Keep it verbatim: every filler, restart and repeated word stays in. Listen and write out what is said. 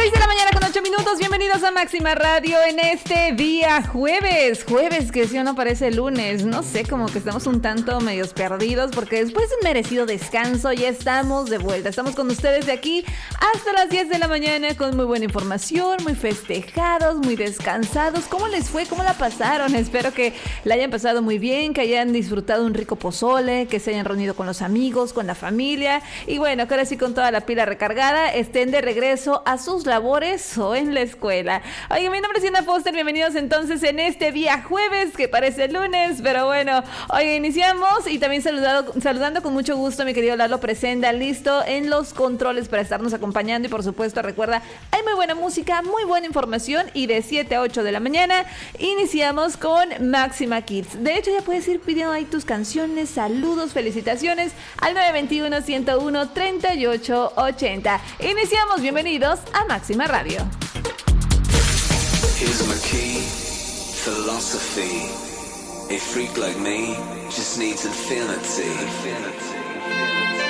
seis de la mañana con ocho minutos, bienvenidos a Máxima Radio en este día jueves, jueves que si o no parece lunes, no sé, como que estamos un tanto medios perdidos porque después de un merecido descanso ya estamos de vuelta, estamos con ustedes de aquí hasta las diez de la mañana con muy buena información, muy festejados, muy descansados. ¿Cómo les fue? ¿Cómo la pasaron? Espero que la hayan pasado muy bien, que hayan disfrutado un rico pozole, que se hayan reunido con los amigos, con la familia y bueno, que ahora sí con toda la pila recargada estén de regreso a sus labores o en la escuela. Oye, mi nombre es Diana Foster, bienvenidos entonces en este día jueves que parece lunes, pero bueno, oye, iniciamos y también saludado, saludando con mucho gusto a mi querido Lalo Presenda, listo en los controles para estarnos acompañando y por supuesto recuerda, hay muy buena música, muy buena información y de siete a ocho de la mañana iniciamos con Máxima Kids. De hecho ya puedes ir pidiendo ahí tus canciones, saludos, felicitaciones al nueve dos uno, uno cero uno, tres ocho ocho cero. Iniciamos, bienvenidos a Máxima Radio. Here's my key, philosophy. A freak like me just needs infinity. Infinity.